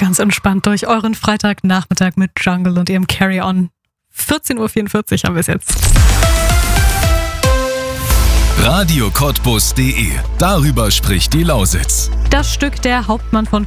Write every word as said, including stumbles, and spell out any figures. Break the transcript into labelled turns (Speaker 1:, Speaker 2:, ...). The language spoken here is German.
Speaker 1: ganz entspannt durch euren Freitagnachmittag mit Jungle und ihrem Carry-On. vierzehn Uhr vierundvierzig haben wir es jetzt.
Speaker 2: radio cottbus punkt de. Darüber spricht die Lausitz.
Speaker 1: Das Stück Der Hauptmann von